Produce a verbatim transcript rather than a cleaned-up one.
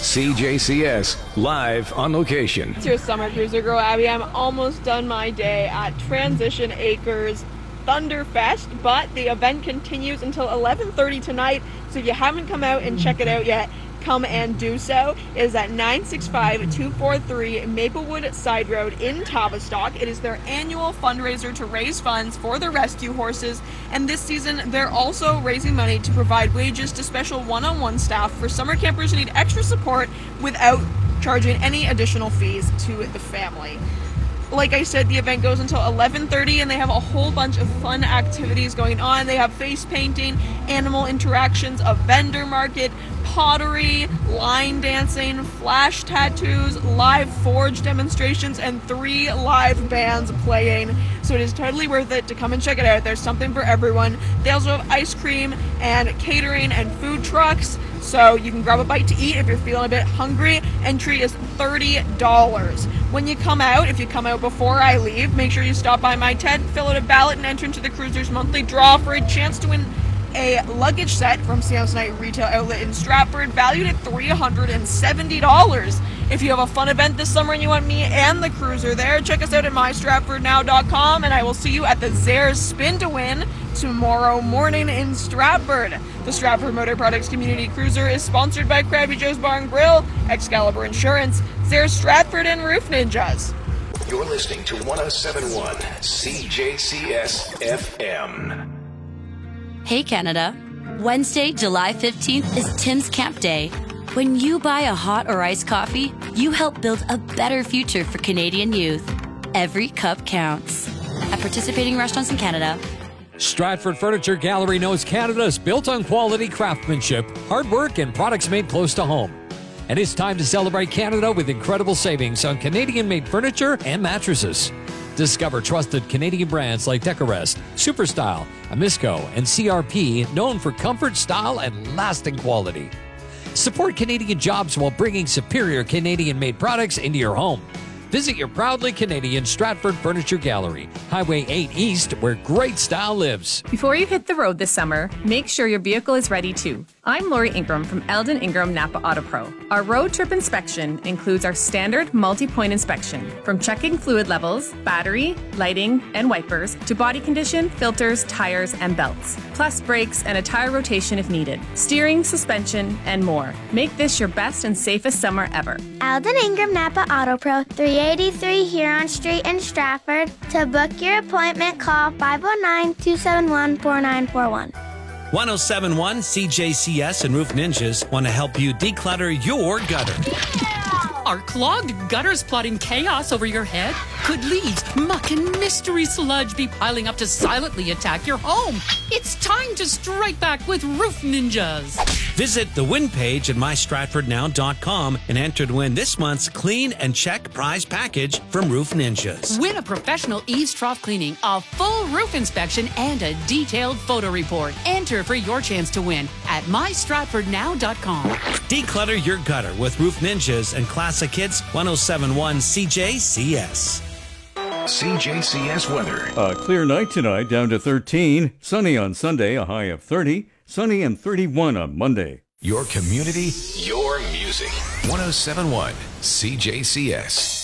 C J C S, live on location. It's your summer cruiser girl, Abby. I'm almost done my day at Transition Acres Thunderfest, but the event continues until eleven thirty tonight, so if you haven't come out and check it out yet, come and do so. It is at nine six five two four three Maplewood Side Road in Tavistock. It is their annual fundraiser to raise funds for the rescue horses, and this season they're also raising money to provide wages to special one-on-one staff for summer campers who need extra support without charging any additional fees to the family. Like I said, the event goes until eleven thirty, and they have a whole bunch of fun activities going on. They have face painting, animal interactions, a vendor market, pottery, line dancing, flash tattoos, live forge demonstrations, and three live bands playing. So it is totally worth it to come and check it out. There's something for everyone. They also have ice cream and catering and food trucks, so you can grab a bite to eat if you're feeling a bit hungry. Entry is thirty dollars. When you come out, if you come out before I leave, make sure you stop by my tent, fill out a ballot, and enter into the Cruisers Monthly Draw for a chance to win a luggage set from Samsonite Retail Outlet in Stratford, valued at three hundred seventy dollars. If you have a fun event this summer and you want me and the cruiser there, check us out at my stratford now dot com, and I will see you at the Zares Spin to Win tomorrow morning in Stratford. The Stratford Motor Products Community Cruiser is sponsored by Krabby Joe's Bar and Grill, Excalibur Insurance, Zares Stratford, and Roof Ninjas. You're listening to one oh seven point one C J C S F M. Hey Canada, Wednesday, July fifteenth is Tim's Camp Day. When you buy a hot or iced coffee, you help build a better future for Canadian youth. Every cup counts. At participating restaurants in Canada. Stratford Furniture Gallery knows Canada is built on quality craftsmanship, hard work, and products made close to home. And it's time to celebrate Canada with incredible savings on Canadian-made furniture and mattresses. Discover trusted Canadian brands like Decorest, Superstyle, Amisco, and C R P, known for comfort, style, and lasting quality. Support Canadian jobs while bringing superior Canadian-made products into your home. Visit your proudly Canadian Stratford Furniture Gallery, Highway eight East, where great style lives. Before you hit the road this summer, make sure your vehicle is ready too. I'm Lori Ingram from Eldon Ingram Napa Auto Pro. Our road trip inspection includes our standard multi-point inspection, from checking fluid levels, battery, lighting, and wipers, to body condition, filters, tires, and belts, plus brakes and a tire rotation if needed, steering, suspension, and more. Make this your best and safest summer ever. Eldon Ingram Napa Auto Pro, three eighty-three Huron Street in Stratford. To book your appointment, call five oh nine, two seven one, four nine four one. one oh seven point one C J C S and Roof Ninjas want to help you declutter your gutter. Are clogged gutters plotting chaos over your head? Could leaves, muck, and mystery sludge be piling up to silently attack your home? It's time to strike back with Roof Ninjas. Visit the win page at my stratford now dot com and enter to win this month's Clean and Check prize package from Roof Ninjas. Win a professional eaves trough cleaning, a full roof inspection, and a detailed photo report. Enter for your chance to win at my stratford now dot com. Declutter your gutter with Roof Ninjas and Classic Hits one oh seven point one C J C S. C J C S weather. A clear night tonight, down to thirteen. Sunny on Sunday, a high of thirty. Sunny and thirty-one on Monday. Your community, your music. one oh seven point one C J C S.